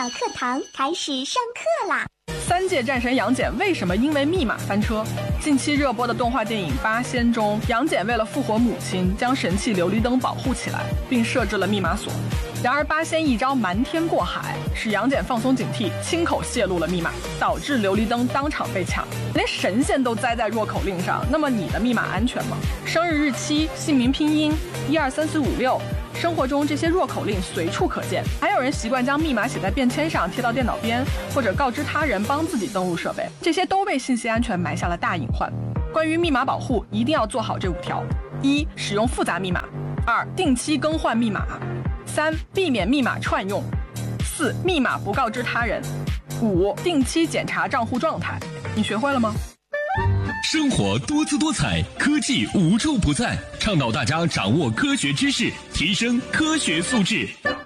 小课堂开始上课啦！ 三界战神杨戬为什么因为密码翻车？近期热播的动画电影《八仙》中，杨戬为了复活母亲，将神器琉璃灯保护起来，并设置了密码锁。然而八仙一招瞒天过海，使杨戬放松警惕，亲口泄露了密码，导致琉璃灯当场被抢。连神仙都栽在弱口令上，那么你的密码安全吗？生日日期、姓名拼音、1234566，生活中这些弱口令随处可见。还有人习惯将密码写在便签上，贴到电脑边，或者告知他人帮自己登录设备，这些都为信息安全埋下了大隐患。关于密码保护，一定要做好这5条：1、使用复杂密码；2、定期更换密码；3、避免密码串用；4、密码不告知他人；5、定期检查账户状态。你学会了吗？ 生活多姿多彩，科技无处不在，倡导大家掌握科学知识，提升科学素质。